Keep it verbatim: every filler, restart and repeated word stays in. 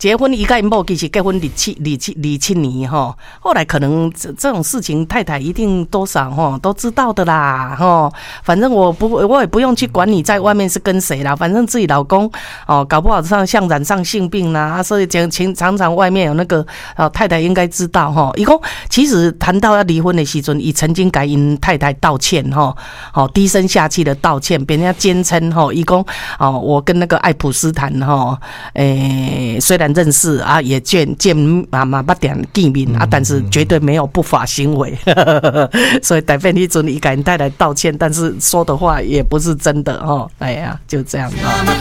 结婚一个某其实结婚二七二七二七年哈，后来可能这这种事情太太一定多少哈都知道的啦哈。反正我不我也不用去管你在外面是跟谁啦，反正自己老公哦搞不好上像染上性病啦，啊、所以讲常常外面有那个哦太太应该知道哈。一共其实谈到要离婚的时阵，伊曾经跟因太太道歉哈，好、哦、低声下气的道歉，别人家坚称哈，一共哦我跟那个爱普斯坦哈，诶、欸、虽然认识啊，也见见啊嘛不点见面啊，但是绝对没有不法行为，所以代表迄阵伊跟因太太道歉，但是说的话也不是真的哦，哎呀就这样。